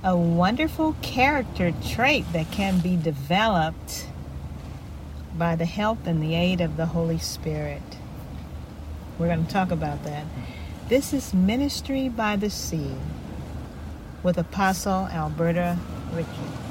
a wonderful character trait that can be developed by the help and the aid of the Holy Spirit. We're going to talk about that. This is Ministry by the Sea with Apostle Alberta Ritchie.